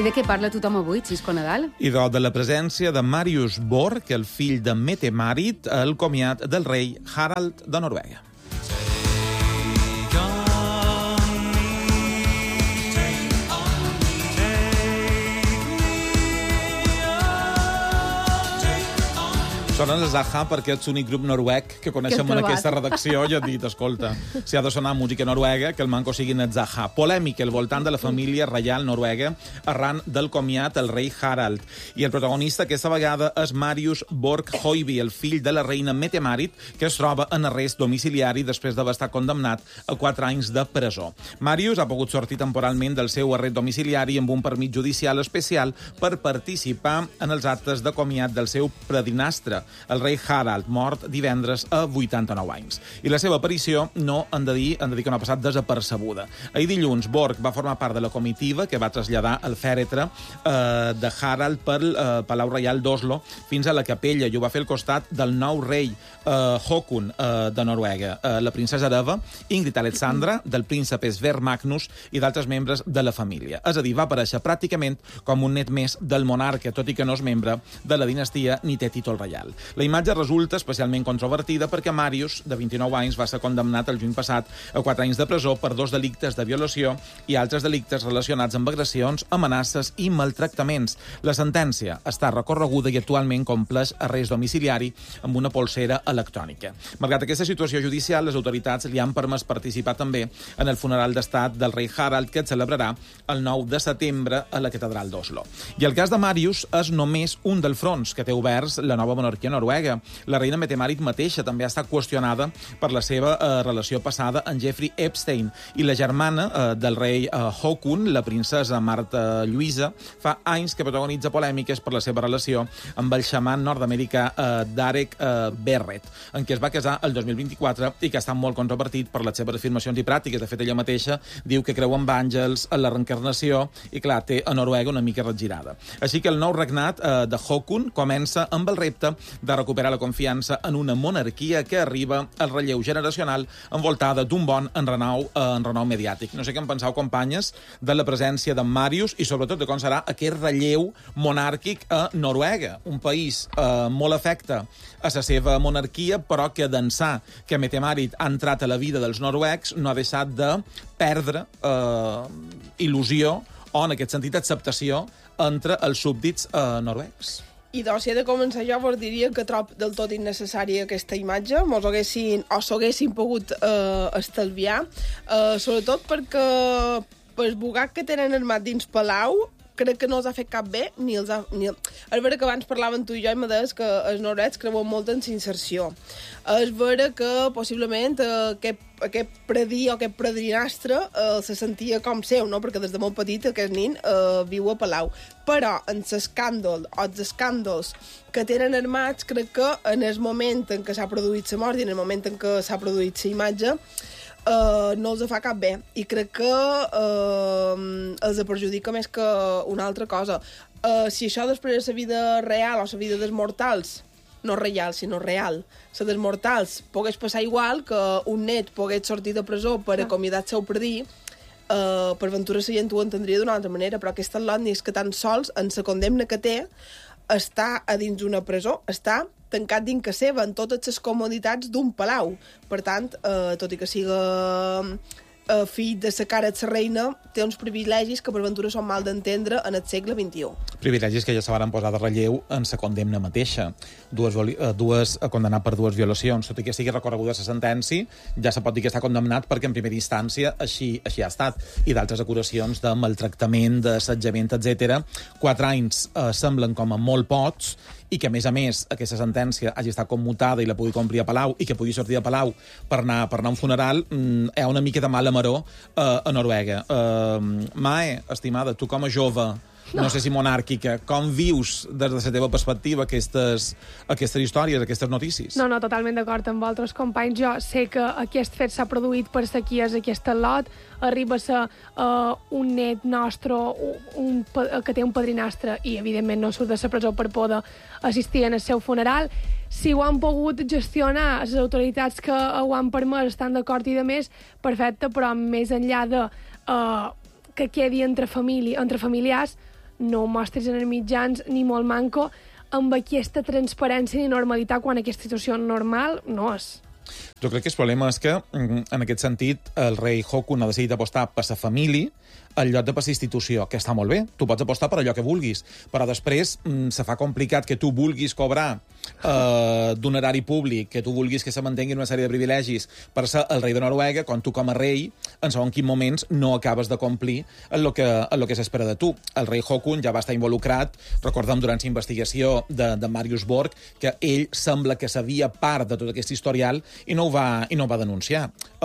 I de què parla tothom avui, Xisco Nadal? Idò de la presència de Marius Borg, el fill de Mette-Marit, al comiat del rei Harald de Noruega. Sonen els Zaha perquè ets l'únic grup noruec que coneixem en aquesta redacció i he dit, escolta, si ha de sonar música noruega, que el manco siguin els Zaha. Polèmica al voltant de la família reial noruega arran del comiat el rei Harald. I el protagonista aquesta vegada és Marius Borg Høiby, el fill de la reina Mette-Marit, que es troba en arrest domiciliari després d'haver estat condemnat a 4 anys de presó. Marius ha pogut sortir temporalment del seu arrest domiciliari amb un permís judicial especial per participar en els actes de comiat del seu predinastre, el rei Harald, mort divendres a 89 anys. I la seva aparició hem de dir que no ha passat desapercebuda. Ahir dilluns, Borg va formar part de la comitiva que va traslladar el fèretre de Harald pel Palau Reial d'Oslo fins a la capella, i ho va fer al costat del nou rei Håkon de Noruega, la princesa Eva, Ingrid Alexandra, del príncep Sverre Magnus i d'altres membres de la família. És a dir, va aparèixer pràcticament com un net més del monarca, tot i que no és membre de la dinastia ni té títol reial. La imatge resulta especialment controvertida perquè Marius, de 29 anys, va ser condemnat el juny passat a 4 anys de presó per 2 delictes de violació i altres delictes relacionats amb agressions, amenaces i maltractaments. La sentència està recorreguda i actualment compleix arrest domiciliari amb una polsera electrònica. Malgrat aquesta situació judicial, les autoritats li han permès participar també en el funeral d'estat del rei Harald, que es celebrarà el 9 de setembre a la catedral d'Oslo. I el cas de Marius és només un dels fronts que té oberts la nova monarquia noruega. La reina Mette-Marit mateixa també ha estat qüestionada per la seva relació passada amb Jeffrey Epstein, i la germana del rei Håkon, la princesa Marta Lluïsa, fa anys que protagonitza polèmiques per la seva relació amb el xaman nord-americà Derek Barrett, en què es va casar el 2024 i que està molt controvertit per les seves afirmacions i pràctiques. De fet, ella mateixa diu que creu en àngels, en la reencarnació, i clar, té a Noruega una mica regirada. Així que el nou regnat de Håkon comença amb el repte de recuperar la confiança en una monarquia que arriba al relleu generacional envoltada d'un bon enrenou mediàtic. No sé què en penseu, companyes, de la presència de Marius i sobretot de com serà aquest relleu monàrquic a Noruega, un país molt afecte a la seva monarquia, però que d'ençà que Mette-Marit ha entrat a la vida dels noruecs no ha deixat de perdre il·lusió o, en aquest sentit, acceptació entre els súbdits noruecs. I doncs, si he de començar jo, vos diria que trob del tot innecessària aquesta imatge. Mos s'haguessin pogut estalviar, sobretot perquè el bugat que tenen armat dins Palau crec que no els ha fet cap bé, ni els ha... És vera que abans parlaven tu i jo i me deies que els noruecs creuen molt en s'inserció. És vera que possiblement aquest predí o aquest predrinastre se sentia com seu, no? Perquè des de molt petit aquest nin viu a Palau. Però en l'escàndol o els escàndols que tenen armats, crec que en el moment en què s'ha produït la mort i en el moment en què s'ha produït la imatge, no els fa cap bé, i crec que els perjudica més que una altra cosa. Si això després de la vida real o la vida dels mortals, no real, sinó real, la dels mortals pogués passar igual, que un net pogués sortir de presó per acomiadar el seu predí, per ventura la gent ho entendria d'una altra manera, però aquesta Lotni és que tan sols en la condemna que té està a dins d'una presó, està tancat dins que seva, en totes les comoditats d'un palau. Per tant, tot i que siga fill de la cara de la reina, té uns privilegis que per ventura són mal d'entendre en el segle XXI. Privilegis que ja se van posar de relleu en la condemna mateixa. Condemnat per 2 violacions. Tot i que sigui recorreguda la sentència, ja se pot dir que està condemnat perquè en primera instància així ha estat. I d'altres acusacions de maltractament, d'assetjament, etc. 4 anys semblen com a molt pocs, i que, a més, aquesta sentència hagi estat commutada i la pugui complir a Palau i que pugui sortir a Palau per anar a un funeral, hi ha una mica de mala maror a Noruega. Mae, estimada, tu com a jove, no sé si monàrquica, com vius des de la teva perspectiva aquestes històries, aquestes notícies? No, totalment d'acord amb altres companys. Jo sé que aquest fet s'ha produït per ser qui és aquest lot, arriba a ser un net nostre que té un padrinastre i, evidentment, no surt de la presó per poder assistir en el seu funeral. Si ho han pogut gestionar les autoritats que ho han permès, estan d'acord i de més, perfecte, però més enllà de que quedi entre familiars, no ho mostres en els mitjans ni molt manco, amb aquesta transparència i normalitat quan aquesta situació normal no és. Jo crec que el problema és que, en aquest sentit, el rei Haakon ha decidit apostar per la família en lloc de per la institució, que està molt bé. Tu pots apostar per allò que vulguis, però després se fa complicat que tu vulguis cobrar d'un erari públic, que tu vulguis que se mantinguin una sèrie de privilegis per ser el rei de Noruega, quan tu com a rei, en segons quins moments, no acabes de complir en lo que s'espera de tu. El rei Haakon ja va estar involucrat, recordem durant la investigació de Marius Borg, que ell sembla que sabia part de tot aquest historial i no ho va denunciar.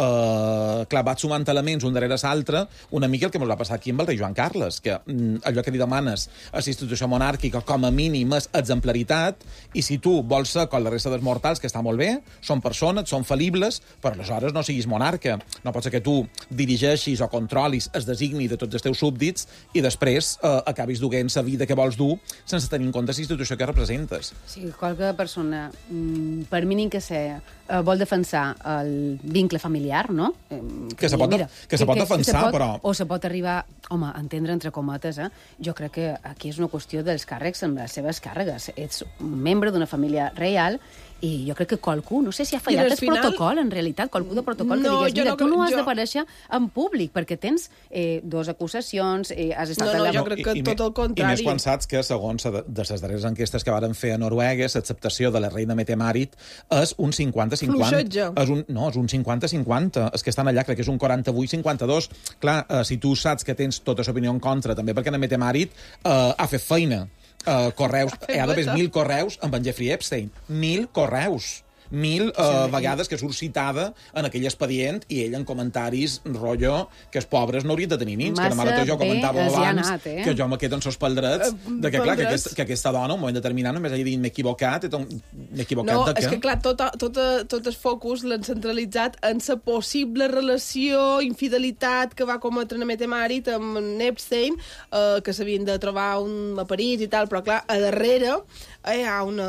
Clar, va sumant elements un darrere l'altre, una mica el que ens va passar aquí amb el rei Joan Carles, que allò que li demanes a la institució monàrquica com a mínim és exemplaritat, i si tu vols ser com la resta dels mortals, que està molt bé, són persones, són fal·libles, però aleshores no siguis monarca. No pot ser que tu dirigeixis o controlis el designi de tots els teus súbdits i després acabis duent la vida que vols dur sense tenir en compte la institució que representes. Sí, qualque persona, per mínim que sé, vol defensar el vincle familiar, no? Que se pot defensar, però... O se pot arribar, home, a entendre entre cometes, Jo crec que aquí és una qüestió dels càrrecs amb les seves càrregues. Ets un membre d'una família reial i jo crec que qualcú, no sé si ha fallat el protocol, en realitat, qualcú de protocol que digués, mira, tu no has d'aparèixer en públic, perquè tens dues acusacions, has estat... No, jo crec que tot el contrari. I més quan saps que, segons de les darreres enquestes que varen fer a Noruega, l'acceptació de la reina Mette-Marit és un 50-50. Fluixetge. No, és un 50-50. És que estan allà, crec que és un 48-52. Clar, si tu saps que tens tota l'opinió en contra, també perquè la Mette-Marit ha fet feina. Correus, hi ha d'haver 1.000 correus amb en Jeffrey Epstein. 1.000 correus. 1.000 vegades que surt citada en aquell expedient i ell en comentaris, rotllo, que els pobres no haurien de tenir nins. Que demà jo comentava abans que jo me quedo en sos paldrets, de que, clar, que aquesta dona, un moment determinat, només hagi dit m'he equivocat de què? No, és que, clar, tot el focus l'han centralitzat en la possible relació, infidelitat que va cometre la Mette-Marit amb Epstein, que s'havien de trobar a París i tal, però, clar, a darrere hi ha un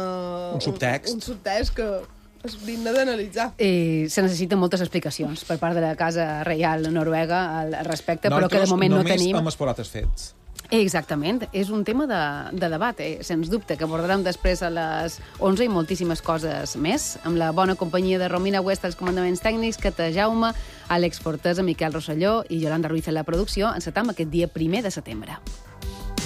subtext que és digne d'analitzar. Se necessiten moltes explicacions per part de la Casa Reial Noruega al respecte, però que de moment no tenim... Només amb els porotes fets. Exactament, és un tema de debat, sens dubte, que abordarem després a les 11 i moltíssimes coses més, amb la bona companyia de Romina West als comandaments tècnics, Cata Jaume, Àlex Fortesa, Miquel Rosselló i Yolanda Ruiz a la producció. Encetam aquest dia 1 de setembre.